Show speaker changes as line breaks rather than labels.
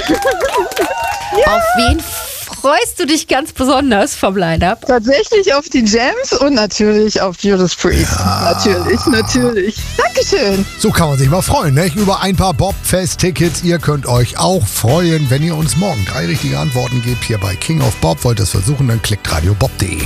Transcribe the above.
Auf wen freust du dich ganz besonders vom Line-Up?
Tatsächlich auf die Jams und natürlich auf Judas Priest.
Ja.
Natürlich. Dankeschön.
So kann man sich mal freuen, ne? Über ein paar Bobfest-Tickets. Ihr könnt euch auch freuen, wenn ihr uns morgen 3 richtige Antworten gebt hier bei King of Bob. Wollt ihr es versuchen, dann klickt radiobob.de.